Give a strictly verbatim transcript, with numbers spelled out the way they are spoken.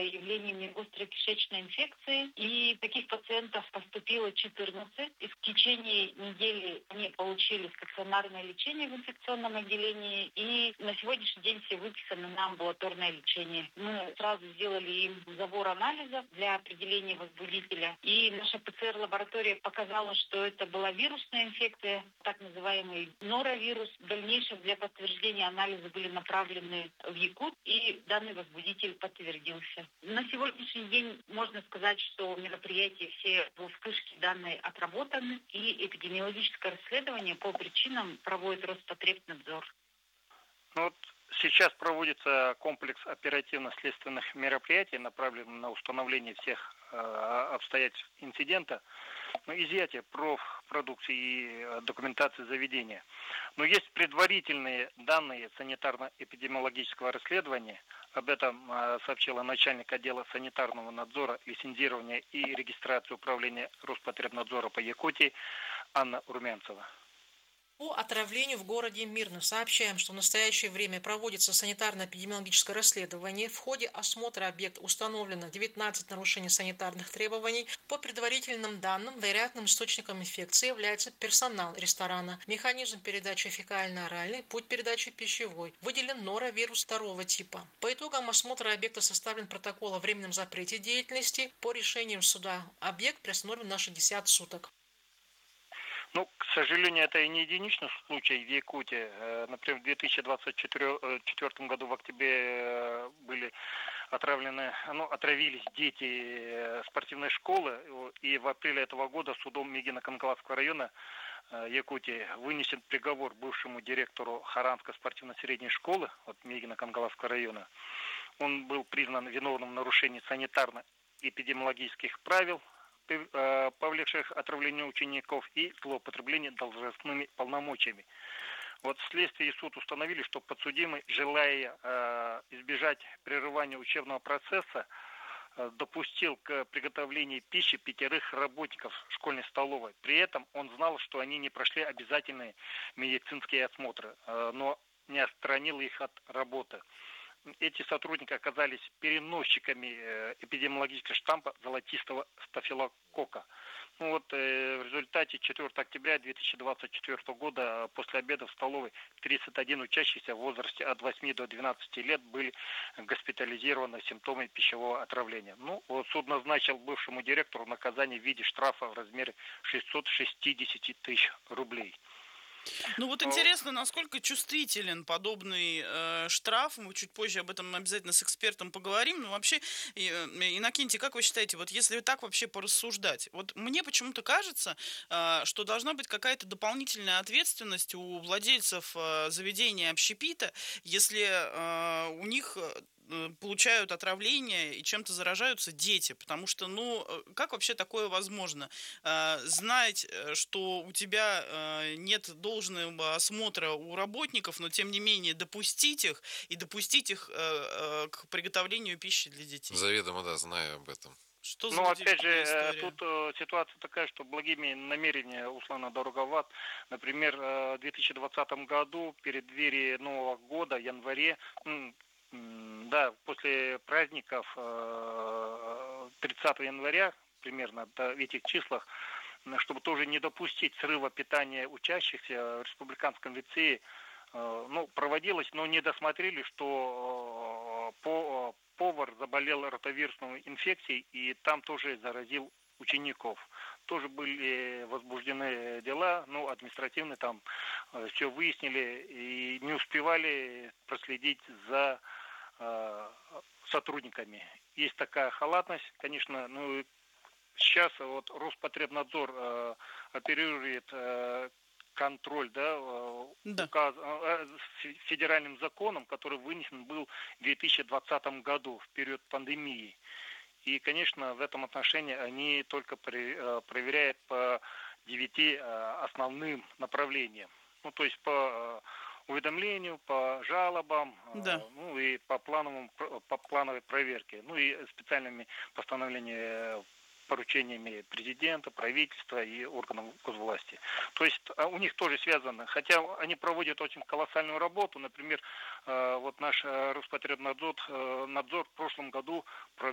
явлениями острой кишечной инфекции. И таких пациентов поступило четырнадцать. И в течение недели они получили стационарное лечение в инфекционном отделении. И на сегодняшний день все выписаны на амбулаторное лечение. Мы сразу сделали им забор анализов для определения возбудителя. И наша ПЦР-лаборатория показала, что это была вирусная инфекция, так называемый норовирус. В дальнейшем для подтверждения анализа были направлены в Якут, и данный возбудитель подтвердился. На сегодняшний день можно сказать, что мероприятия все во вспышке данной отработаны, и эпидемиологическое расследование по причинам проводит Роспотребнадзор. Ну вот сейчас проводится комплекс оперативно-следственных мероприятий, направленных на установление всех э, обстоятельств инцидента, ну, изъятие профпродукции и документации заведения. Но есть предварительные данные санитарно-эпидемиологического расследования. Об этом э, сообщила начальник отдела санитарного надзора, лицензирования и регистрации управления Роспотребнадзора по Якутии Анна Румянцева. По отравлению в городе Мирно сообщаем, что в настоящее время проводится санитарно-эпидемиологическое расследование. В ходе осмотра объекта установлено девятнадцать нарушений санитарных требований. По предварительным данным, вероятным источником инфекции является персонал ресторана. Механизм передачи фекально-оральный, путь передачи пищевой. Выделен норовирус второго типа. По итогам осмотра объекта составлен протокол о временном запрете деятельности. По решению суда объект приостановлен на шестьдесят суток. Ну, к сожалению, это и не единичный случай в Якутии. Например, в две тысячи двадцать четвёртом году в октябре были отравлены, ну, отравились дети спортивной школы, и в апреле этого года судом Мегино-Канкалакского района Якутии вынесен приговор бывшему директору Харанской спортивной средней школы от Мегино-Канкалакского района. Он был признан виновным в нарушении санитарно-эпидемиологических правил, повлекших отравление учеников, и злоупотребление должностными полномочиями. Вот вследствие суд установили, что подсудимый, желая э, избежать прерывания учебного процесса, э, допустил к приготовлению пищи пятерых работников школьной столовой. При этом он знал, что они не прошли обязательные медицинские осмотры, э, но не отстранил их от работы. Эти сотрудники оказались переносчиками эпидемиологического штампа золотистого стафилококка. Ну вот, э, в результате четвёртого октября две тысячи двадцать четвёртого года после обеда в столовой тридцать один учащийся в возрасте от восьми до двенадцати лет были госпитализированы с симптомами пищевого отравления. Ну, вот суд назначил бывшему директору наказание в виде штрафа в размере шестьсот шестьдесят тысяч рублей. Ну вот интересно, насколько чувствителен подобный э, штраф. Мы чуть позже об этом обязательно с экспертом поговорим. Но вообще, э, Иннокентий, как вы считаете, вот если так вообще порассуждать, вот мне почему-то кажется, э, что должна быть какая-то дополнительная ответственность у владельцев э, заведения общепита, если э, у них получают отравление и чем-то заражаются дети, потому что, ну, как вообще такое возможно? Знать, что у тебя нет должного осмотра у работников, но тем не менее допустить их и допустить их к приготовлению пищи для детей. Заведомо, да, знаю об этом. Что ну, опять же, история? тут э, ситуация такая, что благими намерениями услана дороговат. Например, в две тысячи двадцатом году, перед дверью Нового года, в январе, да, после праздников тридцатого января, примерно в этих числах, чтобы тоже не допустить срыва питания учащихся в республиканском лицее, ну, проводилось, но не досмотрели, что по, повар заболел ротавирусной инфекцией, и там тоже заразил учеников. Тоже были возбуждены дела, ну, административные, там все выяснили, и не успевали проследить за сотрудниками. Есть такая халатность, конечно, ну, сейчас вот Роспотребнадзор э, оперирует э, контроль, да, да. Указ, э, федеральным законом, который вынесен был в две тысячи двадцатом году, в период пандемии. И, конечно, в этом отношении они только при, э, проверяют по девяти э, основным направлениям. Ну, то есть по уведомлению, по жалобам, да. ну и по плановым, по плановой проверке, ну и специальными постановлениями, поручениями президента, правительства и органов госвласти. То есть у них тоже связано, хотя они проводят очень колоссальную работу. Например, вот наш Роспотребнадзор надзор в прошлом году провел